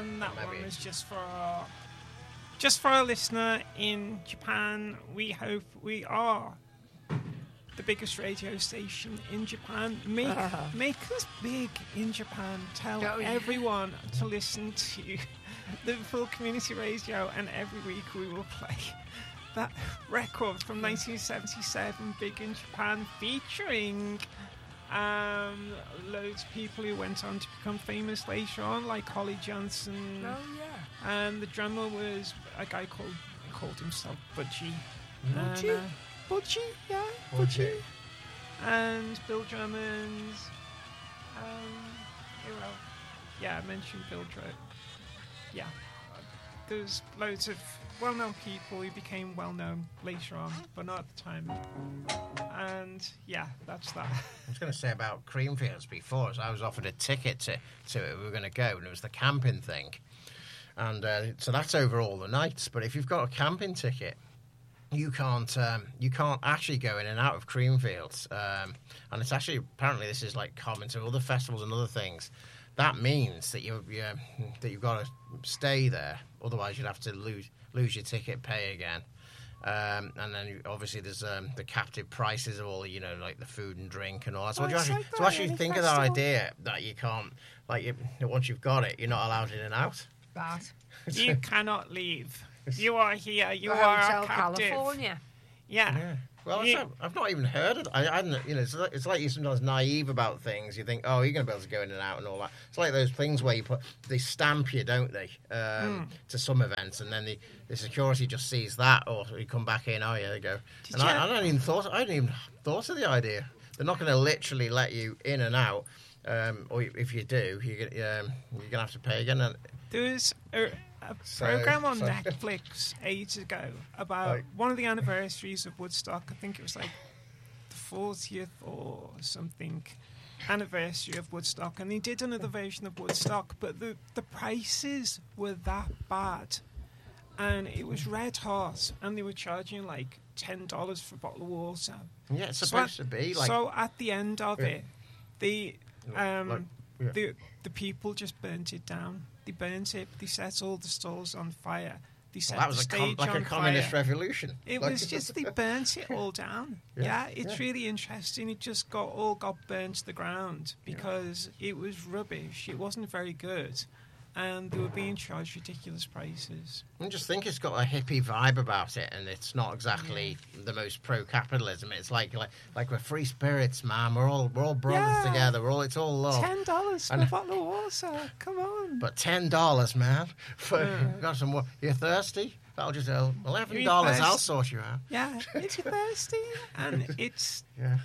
and that one is just for our listener in Japan. We hope we are the biggest radio station in Japan. Make us big in Japan. Tell everyone to listen to Liverpool Community Radio, and every week we will play that record from 1977, Big in Japan, featuring loads of people who went on to become famous later on, like Holly Johnson. Oh yeah. And the drummer was a guy called himself Budgie. Budgie, yeah, Budgie. And Bill Drummond. Who else? Yeah, I mentioned Bill Drummond. Yeah, there's loads of well-known people who became well-known later on, but not at the time. And yeah, that's that. I was going to say about Creamfields before, so I was offered a ticket to it. We were going to go, and it was the camping thing. And so that's over all the nights. But if you've got a camping ticket, you can't actually go in and out of Creamfields. And it's actually, apparently this is like common to other festivals and other things. That means that you've got to stay there. Otherwise, you'd have to lose your ticket, pay again. And then obviously there's the captive prices of all, like the food and drink and all that. So to actually think of that idea that you can't, once you've got it, you're not allowed in and out. Bad. You cannot leave. You are here. You are Hotel captive. California. Yeah. Well, I've not even heard of it. I hadn't, it's like you're sometimes naive about things. You think, oh, you're going to be able to go in and out and all that. It's like those things where they stamp you, don't they, to some events, and then the security just sees that, or you come back in, oh, yeah, there you go. I hadn't even thought of the idea. They're not going to literally let you in and out, or if you do, you're going to have to pay again. There was a program on Netflix ages ago about one of the anniversaries of Woodstock. I think it was like the 40th or something anniversary of Woodstock, and they did another version of Woodstock, but the prices were that bad, and it was red hot, and they were charging like $10 for a bottle of water. Yeah, it's supposed to be like. So at the end of it, the people just burnt it down. They burnt it. They set all the stalls on fire. They set that was the stage on a communist fire. revolution. It was just they burnt it all down. It's really interesting. It just got burnt to the ground because it was rubbish. It wasn't very good, and they were being charged ridiculous prices. I just think it's got a hippie vibe about it, and it's not exactly the most pro-capitalism. It's like we're free spirits, man. We're all brothers together. It's all love. $10 for a bottle of water. Come on. But $10, man. Got some more. You're thirsty? That'll just $11. I'll sort you out. Yeah, if you're thirsty, and it's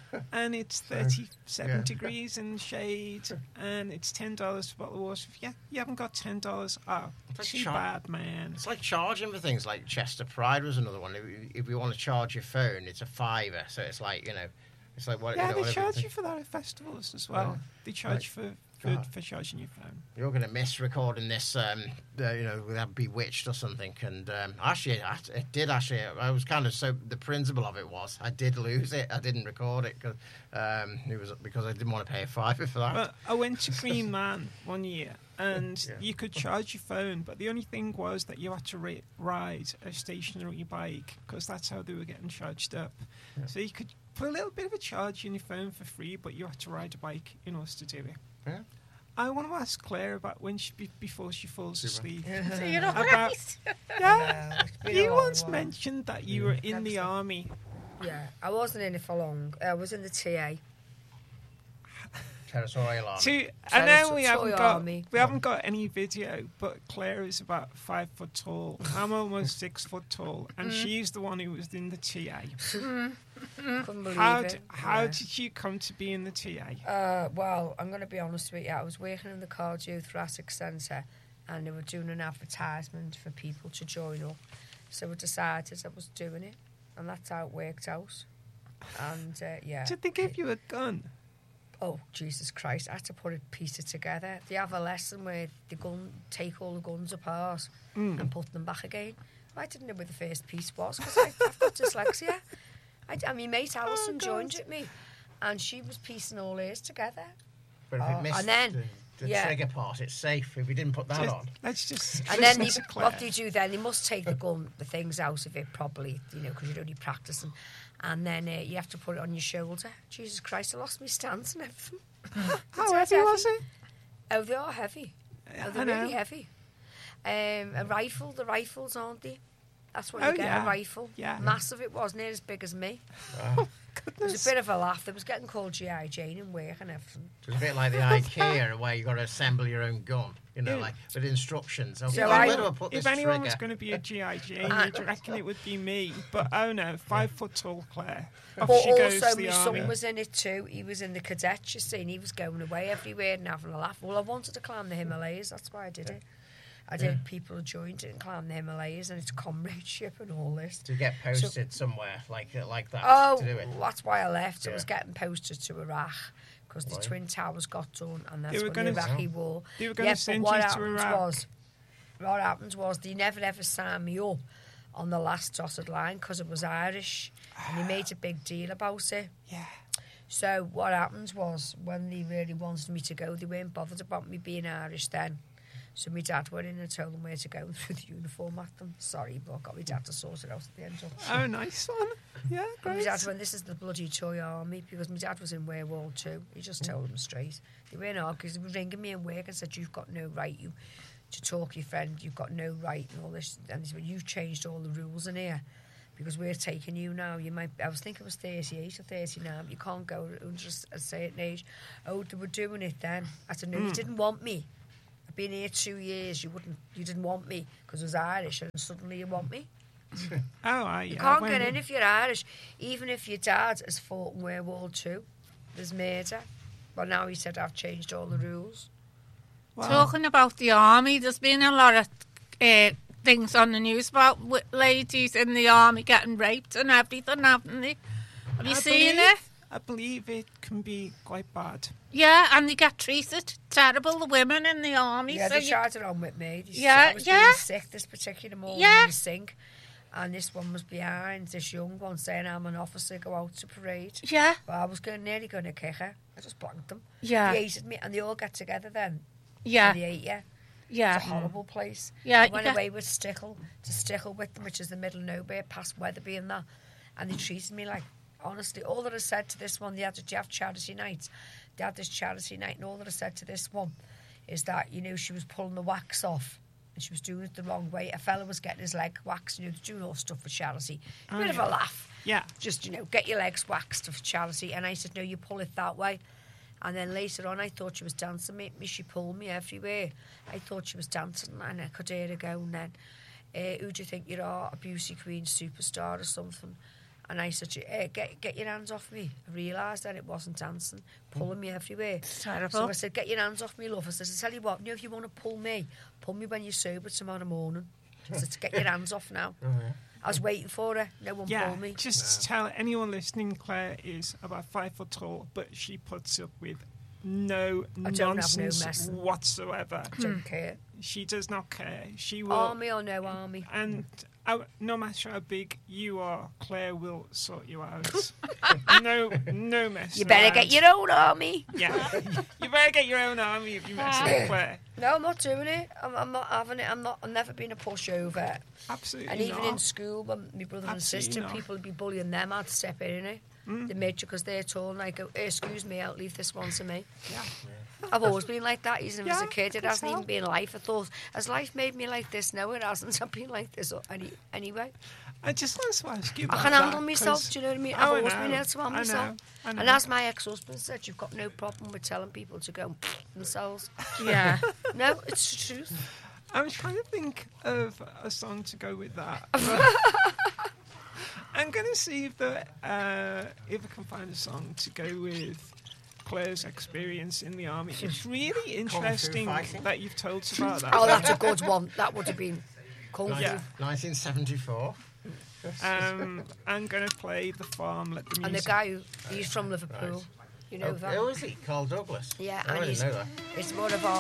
37 degrees in the shade, and it's $10 for a bottle of water. If you haven't got $10, too bad, man. It's like charging for things like Chester Pride was another one. If you want to charge your phone, it's a $5. So it's like it's like what. Yeah, they charge you for that at festivals as well. They charge for charging your phone. You're going to miss recording this, with Bewitched or something. And it did actually. I was kind of the principle of it was I did lose it. I didn't record it because I didn't want to pay a $5 for that. Well, I went to Green Man one year, and you could charge your phone, but the only thing was that you had to ride a stationary bike because that's how they were getting charged up. Yeah. So you could put a little bit of a charge in your phone for free, but you had to ride a bike in order to do it. Yeah. I want to ask Claire about when before she falls asleep. So you're not right. You once mentioned that you were in the army. Yeah, I wasn't in it for long. I was in the TA. Territorial Army. I know we haven't got any video, but Claire is about 5 foot tall. I'm almost 6 foot tall, and she's the one who was in the TA. Couldn't believe it. How did you come to be in the TA? Well, I'm going to be honest with you. I was working in the Cardiothoracic Centre, and they were doing an advertisement for people to join up. So I decided I was doing it, and that's how it worked out. And Did they give you a gun? Oh, Jesus Christ, I had to put a piece together. They have a lesson where they take all the guns apart and put them back again. I didn't know where the first piece was because I've got dyslexia. My mate Alison joined with me, and she was piecing all hers together. But if it missed, and then the Yeah. trigger part. It's safe if we didn't put that on. Let's just. And then listen to Claire. what they do then, they must take the things out of it properly, because you're only practicing. And then you have to put it on your shoulder. Jesus Christ, I lost my stance and everything. How heavy was it? Oh, they are heavy. Yeah, Oh, they're I know. really heavy. A rifle, the rifles, aren't they? That's what Oh, you get, yeah. a rifle. Yeah. Massive it was, near as big as me. Wow. It was a bit of a laugh. They was getting called G.I. Jane in work and everything. It's a bit like the IKEA where you got to assemble your own gun, Yeah. like with instructions. Okay, So where do I put If this anyone was trigger? going to be a G.I. Jane, do you reckon it would be me? But oh no, 5 foot tall Claire. Off But she goes also, to the my army. son was in it too. He was in the cadets, you see, and he was going away everywhere and having a laugh. Well, I wanted to climb the Himalayas. That's why I did it. I did. People joined it and climbed the Himalayas, and it's comradeship and all this. To get posted somewhere like that Oh, to do it. that's why I left. I was Yeah. getting posted to Iraq because the Why? Twin Towers got done, and that's They were when the gonna- Iraqi war. they were gonna send you to Iraq. What happened was they never ever signed me up on the last dotted line because it was Irish, and they made a big deal about it. Yeah. So what happened was when they really wanted me to go, they weren't bothered about me being Irish then. So my dad went in and told them where to go and threw the uniform at them. Sorry, but I got my dad to sort it out at the end of it. Oh, nice one. Yeah, And great. my dad went, this is the bloody toy army, because my dad was in World War II. He just told them straight. They weren't arguing. They were ringing me in work and said, you've got no right to talk to your friend. You've got no right and all this. And they said, well, you've changed all the rules in here because we're taking you now. You might. I was thinking it was 38 or 39, but you can't go under a certain age. Oh, they were doing it then. I said, no, you didn't want me. I've been here 2 years. You didn't want me because I was Irish, and suddenly you want me. Oh, yeah. You can't when- get in if you're Irish, even if your dad has fought in World War II. There's murder. But now he said, I've changed all the rules. Well, Talking about the army, there's been a lot of things on the news about ladies in the army getting raped and everything, haven't they? Have you seen it? I believe it can be quite bad. Yeah, and they get treated terrible, the women in the army. Yeah, so they you- tried it on with me. Yeah, I was yeah. being sick this particular morning Yeah. in the sink. And this one was behind, this young one, saying, I'm an officer, go out to parade. Yeah, But I was nearly going to kick her. I just blanked them. yeah, They hated me, and they all get together then. yeah, And they hate you. It's a yeah, horrible place. Yeah, I you went get- away with Stickle, to Stickle with them, which is the middle of nowhere, past Weatherby and that. And they treated me like, honestly, all that I said to this one, they had to have charity nights. They had this charity night, and all that I said to this one is that, she was pulling the wax off. And she was doing it the wrong way. A fella was getting his leg waxed, they're doing all stuff for charity. Oh, Bit of yeah. a laugh. Yeah. Just, get your legs waxed for charity. And I said, no, you pull it that way. And then later on, I thought she was dancing me. She pulled me everywhere. I thought she was dancing, and I could hear her go. And then, who do you think you are? A beauty queen superstar or something? And I said, get your hands off me. I realised then it wasn't dancing, pulling me everywhere. it's terrible. So I said, get your hands off me, love. I said, I tell you what, if you want to pull me when you're sober tomorrow morning. I said, get your hands off now. I was waiting for her. No one Yeah, pulled me. just tell anyone listening, Claire is about 5 foot tall, but she puts up with no I don't have no nonsense messing. whatsoever. Don't care. She does not care. She will, Army or no army. and no matter how big you are, Claire will sort you out. no mess. You better get your own army. Yeah, you better get your own army if you mess with Claire. No, I'm not doing it. I'm not having it. I've never been a pushover. Absolutely And even not. in school, when my brother and Absolutely sister, not. people would be bullying them, I'd step in it. They made you because they're tall, and I go, excuse me, I'll leave this one to me. Yeah. I've always been like that, even as a Yeah, kid. It I can hasn't even tell. been life. I thought, has life made me like this? No, it hasn't. I've been like this anyway. I just want to ask you I about can that, handle myself, 'cause- do you know what I mean? Oh, I've I always know, been able to handle I know, myself. I know. And as my ex-husband said, you've got no problem with telling people to go themselves. Yeah, No, it's the truth. I'm trying to think of a song to go with that. I'm going to see if I can find a song to go with Claire's experience in the army. It's really interesting fighting. that you've told us about that. Oh, that's a good one. That would have been Kung Fu. Yeah. 1974. I'm going to play The Farm, Let the And the Music... guy, he's from Liverpool. You know that? Who is he? Carl Douglas. Yeah, Oh, I and didn't know that. it's one of our